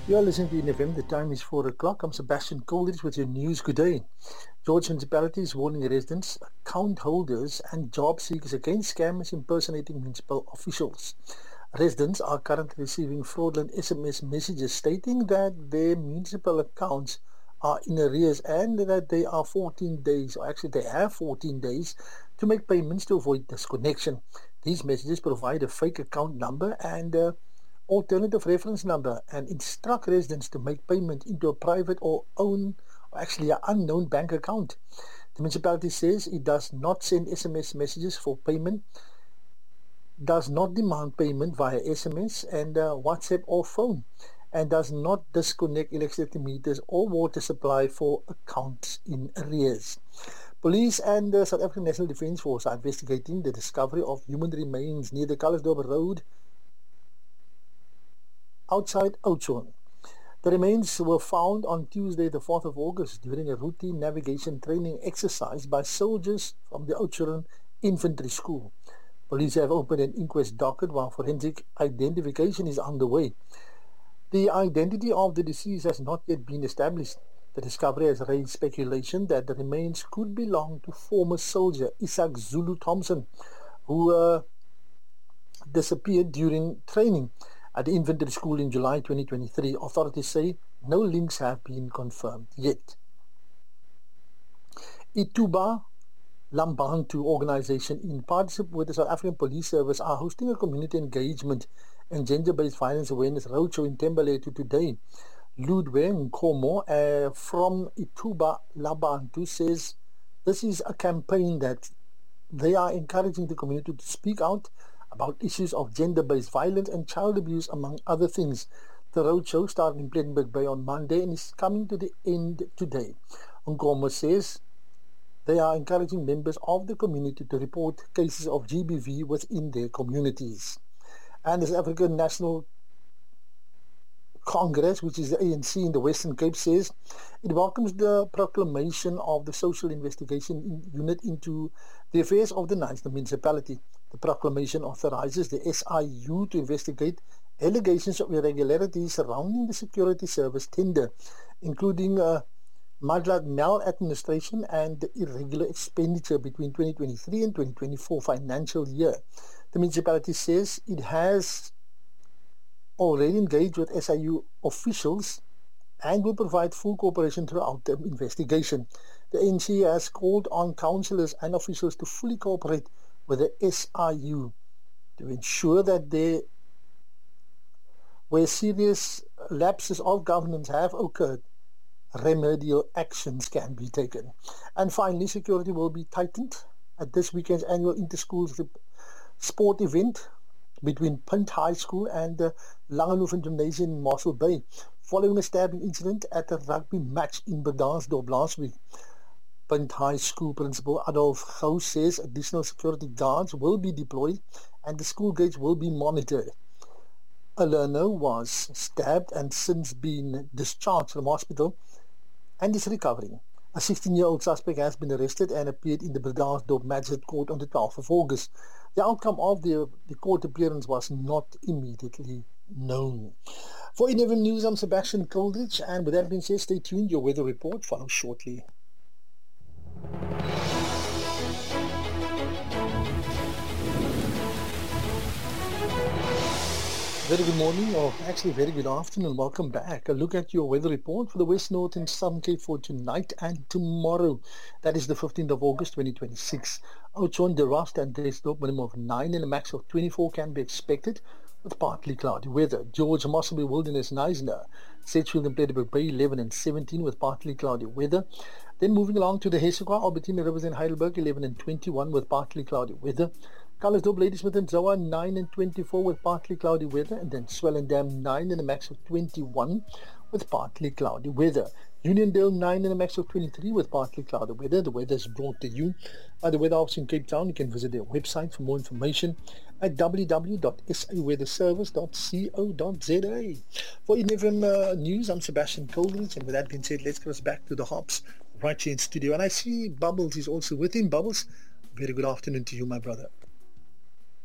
You are listening to NFM. The time is 4 o'clock. I'm Sebastian Coleridge with your news. Good day. George Municipality is warning residents, account holders and job seekers against scammers impersonating municipal officials. Residents are currently receiving fraudulent SMS messages stating that their municipal accounts are in arrears and that they are 14 days, or actually they have 14 days to make payments to avoid disconnection. These messages provide a fake account number and alternative reference number and instruct residents to make payment into a private or actually an unknown bank account. The municipality says it does not send SMS messages for payment, does not demand payment via SMS and WhatsApp or phone, and does not disconnect electricity meters or water supply for accounts in arrears. Police and the South African National Defence Force are investigating the discovery of human remains near the Calisdorp Road outside Oudtshoorn. The remains were found on Tuesday, the 4th of August, during a routine navigation training exercise by soldiers from the Oudtshoorn Infantry School. Police have opened an inquest docket while forensic identification is underway. The identity of the deceased has not yet been established. The discovery has raised speculation that the remains could belong to former soldier Isaac Zulu Thompson, who disappeared during training at the infantry school in July 2023. Authorities say no links have been confirmed yet. Ituba Lambantu organization, in partnership with the South African Police Service, are hosting a community engagement and gender-based violence awareness roadshow in Thembalethu today. Ludwig Nkomo from Ituba Lambantu says this is a campaign that they are encouraging the community to speak out about issues of gender-based violence and child abuse, among other things. The roadshow started in Plettenberg Bay on Monday and is coming to the end today. Nkomo says they are encouraging members of the community to report cases of GBV within their communities. And the South African National Congress, which is the ANC in the Western Cape, says it welcomes the proclamation of the Social Investigation Unit into the affairs of the Knysna municipality. The proclamation authorizes the SIU to investigate allegations of irregularities surrounding the security service tender, including maladministration and the irregular expenditure between 2023 and 2024 financial year. The municipality says it has already engaged with SIU officials and will provide full cooperation throughout the investigation. The ANC has called on councillors and officials to fully cooperate with the SIU to ensure that where serious lapses of governance have occurred, remedial actions can be taken. And finally, security will be tightened at this weekend's annual inter-schools sport event between Punt High School and the Langehoven Gymnasium in Mossel Bay, following a stabbing incident at a rugby match in Bredasdorp last week. Punt High School Principal Adolf Gou says additional security guards will be deployed and the school gates will be monitored. A learner was stabbed and since been discharged from hospital and is recovering. A 16-year-old suspect has been arrested and appeared in the Bredasdorp Magistrate Court on the 12th of August. The outcome of the court appearance was not immediately known. For NFM News, I'm Sebastian Coleridge, and with that being said, stay tuned. Your weather report follows shortly. Very good morning, or actually very good afternoon. Welcome back. A look at your weather report for the West, North and Southern Cape for tonight and tomorrow. That is the 15th of August 2026. Oudtshoorn, De Rust and Desdorp, minimum of 9 and a max of 24 can be expected with partly cloudy weather. George, Mossel Wilderness, Knysna, Sedgefield and Plettenberg Bay 11 and 17 with partly cloudy weather. Then moving along to the Hessequa, Albertina Rivers and Heidelberg 11 and 21 with partly cloudy weather. Calisdorp, Ladysmith and Zoa 9 and 24 with partly cloudy weather, and then Swellendam 9 and a max of 21 with partly cloudy weather. Uniondale 9 and a max of 23 with partly cloudy weather. The weather is brought to you by the Weather Office in Cape Town. You can visit their website for more information at www.saweatherservice.co.za. For NFM News, I'm Sebastian Coleridge, and with that being said, let's go back to the hops right here in studio. And I see Bubbles is also with him. Bubbles, very good afternoon to you, my brother.